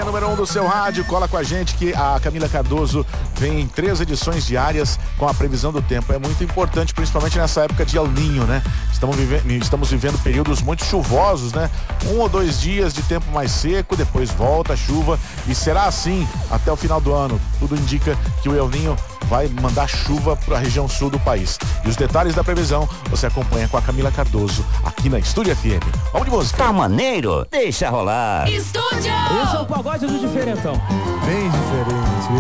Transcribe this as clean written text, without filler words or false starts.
FM, número 1 do seu rádio. Cola com a gente que a Camila Cardoso vem em 3 edições diárias com a previsão do tempo. É muito importante, principalmente nessa época de El Niño, né? Estamos vivendo períodos muito chuvosos, né? 1 ou 2 dias de tempo mais seco, depois volta a chuva e será assim até o final do ano. Tudo indica que o El Niño vai mandar chuva para a região sul do país. E os detalhes da previsão você acompanha com a Camila Cardoso aqui na Estúdio FM. Vamos de música. Tá maneiro? Deixa rolar. Estúdio! Esse é o pagode do diferentão. Bem diferente.